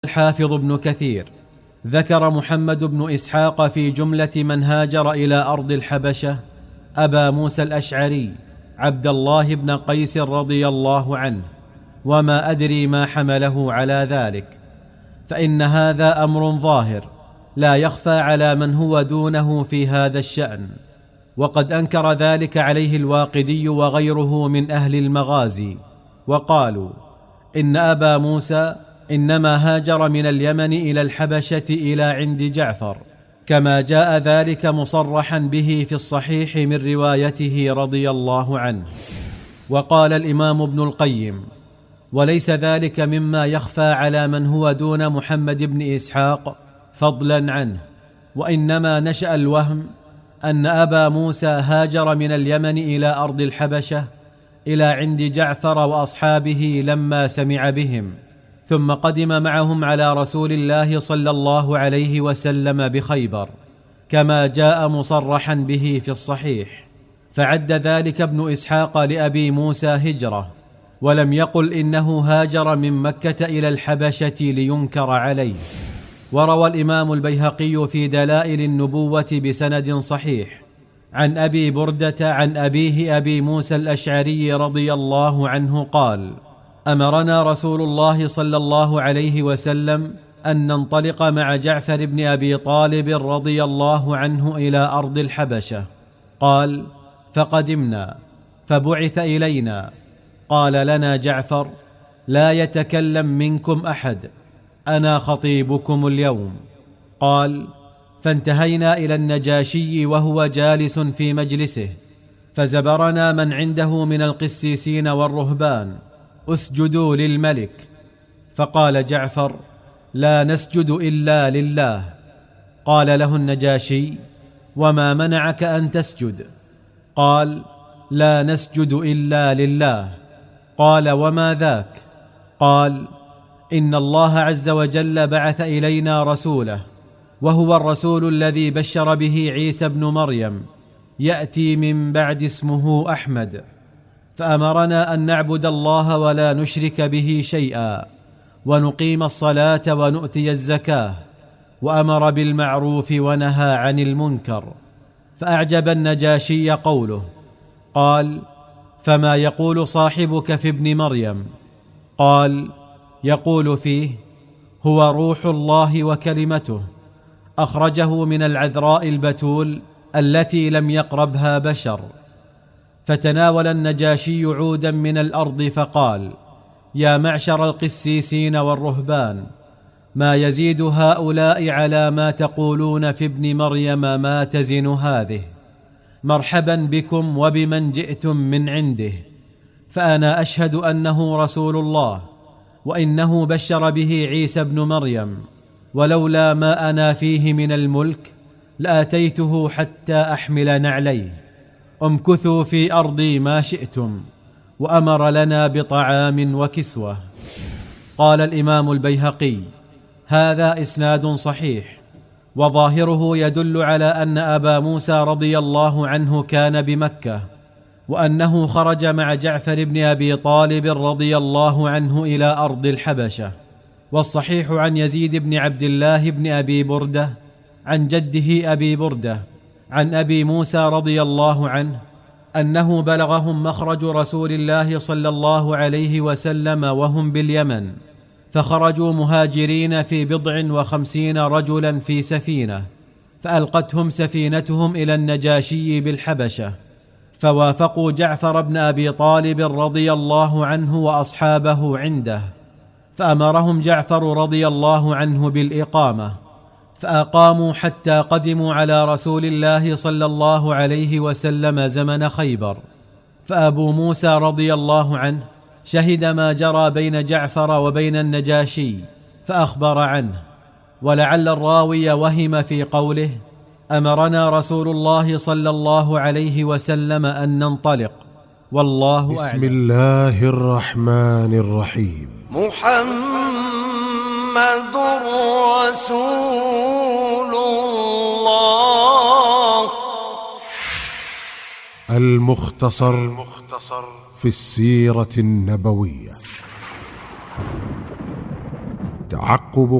الحافظ ابن كثير ذكر محمد بن إسحاق في جملة من هاجر إلى أرض الحبشة أبا موسى الأشعري عبد الله بن قيس رضي الله عنه، وما أدري ما حمله على ذلك، فإن هذا أمر ظاهر لا يخفى على من هو دونه في هذا الشأن، وقد أنكر ذلك عليه الواقدي وغيره من أهل المغازي، وقالوا إن أبا موسى إنما هاجر من اليمن إلى الحبشة إلى عند جعفر، كما جاء ذلك مصرحا به في الصحيح من روايته رضي الله عنه. وقال الإمام ابن القيم: وليس ذلك مما يخفى على من هو دون محمد بن إسحاق فضلا عنه، وإنما نشأ الوهم أن أبا موسى هاجر من اليمن إلى أرض الحبشة إلى عند جعفر وأصحابه لما سمع بهم، ثم قدم معهم على رسول الله صلى الله عليه وسلم بخيبر، كما جاء مصرحا به في الصحيح، فعد ذلك ابن إسحاق لأبي موسى هجرة، ولم يقل إنه هاجر من مكة إلى الحبشة لينكر عليه. وروى الإمام البيهقي في دلائل النبوة بسند صحيح عن أبي بردة عن أبيه أبي موسى الأشعري رضي الله عنه قال: أمرنا رسول الله صلى الله عليه وسلم أن ننطلق مع جعفر بن أبي طالب رضي الله عنه إلى أرض الحبشة. قال: فقدمنا، فبعث إلينا، قال لنا جعفر: لا يتكلم منكم أحد، أنا خطيبكم اليوم. قال: فانتهينا إلى النجاشي وهو جالس في مجلسه، فزبرنا من عنده من القسيسين والرهبان: اسجدوا للملك. فقال جعفر: لا نسجد إلا لله. قال له النجاشي: وما منعك أن تسجد؟ قال: لا نسجد إلا لله. قال: وما ذاك؟ قال: إن الله عز وجل بعث إلينا رسوله، وهو الرسول الذي بشر به عيسى بن مريم، يأتي من بعد اسمه أحمد، فأمرنا أن نعبد الله ولا نشرك به شيئا، ونقيم الصلاة ونؤتي الزكاة، وأمر بالمعروف ونهى عن المنكر. فأعجب النجاشي قوله. قال: فما يقول صاحبك في ابن مريم؟ قال: يقول فيه: هو روح الله وكلمته، أخرجه من العذراء البتول التي لم يقربها بشر. فتناول النجاشي عودا من الأرض فقال: يا معشر القسيسين والرهبان، ما يزيد هؤلاء على ما تقولون في ابن مريم ما تزن هذه، مرحبا بكم وبمن جئتم من عنده، فأنا أشهد أنه رسول الله، وإنه بشر به عيسى بن مريم، ولولا ما أنا فيه من الملك لآتيته حتى أحمل نعليه. امكثوا في أرضي ما شئتم، وأمر لنا بطعام وكسوة. قال الإمام البيهقي: هذا إسناد صحيح، وظاهره يدل على أن أبا موسى رضي الله عنه كان بمكة، وأنه خرج مع جعفر بن أبي طالب رضي الله عنه إلى أرض الحبشة. والصحيح عن يزيد بن عبد الله بن أبي بردة عن جده أبي بردة عن أبي موسى رضي الله عنه أنه بلغهم مخرج رسول الله صلى الله عليه وسلم وهم باليمن، فخرجوا مهاجرين في 50 رجلا في سفينة، فألقتهم سفينتهم إلى النجاشي بالحبشة، فوافقوا جعفر بن أبي طالب رضي الله عنه وأصحابه عنده، فأمرهم جعفر رضي الله عنه بالإقامة، فأقاموا حتى قدموا على رسول الله صلى الله عليه وسلم زمن خيبر. فأبو موسى رضي الله عنه شهد ما جرى بين جعفر وبين النجاشي فأخبر عنه، ولعل الراوي وهم في قوله: أمرنا رسول الله صلى الله عليه وسلم أن ننطلق، والله أعلم. بسم الله الرحمن الرحيم. محمد رسول الله. المختصر في السيرة النبوية. تعقب